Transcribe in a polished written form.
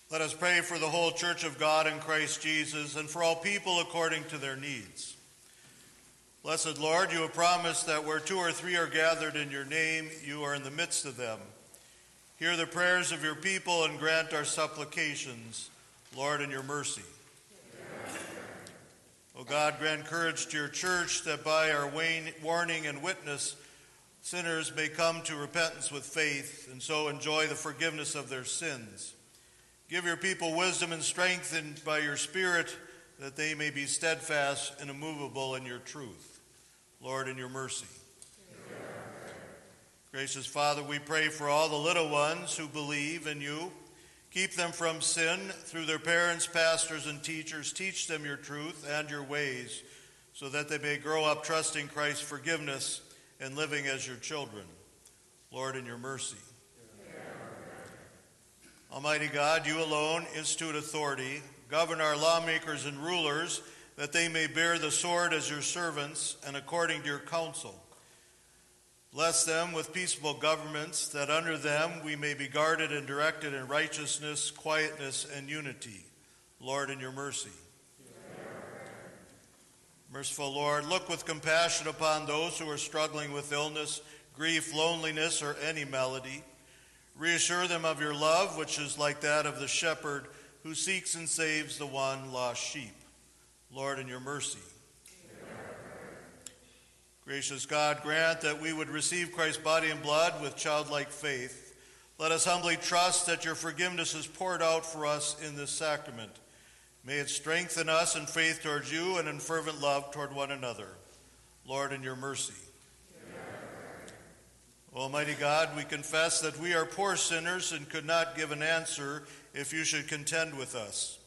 Let us pray for the whole Church of God in Christ Jesus and for all people according to their needs. Blessed Lord, you have promised that where 2 or 3 are gathered in your name, you are in the midst of them. Hear the prayers of your people and grant our supplications, Lord, in your mercy. O God, grant courage to your church that by our warning and witness, sinners may come to repentance with faith and so enjoy the forgiveness of their sins. Give your people wisdom and strength by your Spirit, that they may be steadfast and immovable in your truth. Lord, in your mercy. Amen. Gracious Father, we pray for all the little ones who believe in you. Keep them from sin through their parents, pastors, and teachers. Teach them your truth and your ways, so that they may grow up trusting Christ's forgiveness and living as your children. Lord, in your mercy. Almighty God, you alone institute authority, govern our lawmakers and rulers, that they may bear the sword as your servants and according to your counsel. Bless them with peaceable governments, that under them we may be guarded and directed in righteousness, quietness, and unity. Lord, in your mercy. Amen. Merciful Lord, look with compassion upon those who are struggling with illness, grief, loneliness, or any malady. Reassure them of your love, which is like that of the shepherd who seeks and saves the one lost sheep. Lord, in your mercy. Amen. Gracious God, grant that we would receive Christ's body and blood with childlike faith. Let us humbly trust that your forgiveness is poured out for us in this sacrament. May it strengthen us in faith towards you and in fervent love toward one another. Lord, in your mercy. Almighty God, we confess that we are poor sinners and could not give an answer if you should contend with us.